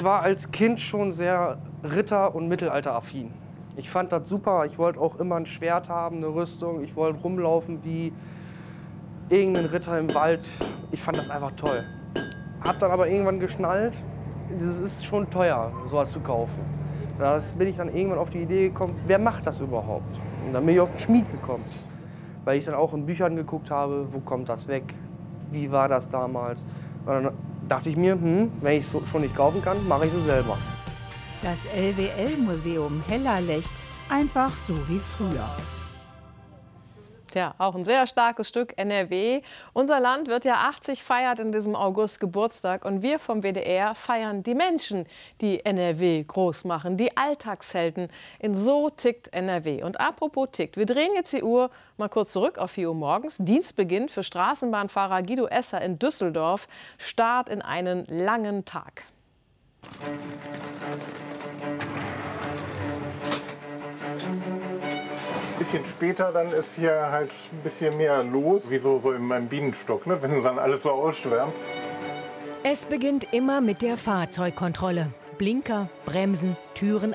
Ich war als Kind schon sehr ritter- und mittelalteraffin. Ich fand das super. Ich wollte auch immer ein Schwert haben, eine Rüstung. Ich wollte rumlaufen wie irgendein Ritter im Wald. Ich fand das einfach toll. Hab dann aber irgendwann geschnallt, das ist schon teuer, sowas zu kaufen. Da bin ich dann irgendwann auf die Idee gekommen, wer macht das überhaupt? Und dann bin ich auf den Schmied gekommen, weil ich dann auch in Büchern geguckt habe, wo kommt das weg, wie war das damals. Und dann dachte ich mir, wenn ich es schon nicht kaufen kann, mache ich es selber. Das LWL-Museum Hellerlecht, einfach so wie früher. Tja, auch ein sehr starkes Stück NRW. Unser Land wird ja 80, feiert in diesem August Geburtstag. Und wir vom WDR feiern die Menschen, die NRW groß machen, die Alltagshelden. In So tickt NRW. Und apropos tickt, wir drehen jetzt die Uhr mal kurz zurück auf 4 Uhr morgens. Dienstbeginn für Straßenbahnfahrer Guido Esser in Düsseldorf. Start in einen langen Tag. Ein bisschen später, dann ist hier halt ein bisschen mehr los, wie so in meinem Bienenstock, ne? Wenn dann alles so ausschwärmt. Es beginnt immer mit der Fahrzeugkontrolle. Blinker, Bremsen, Türen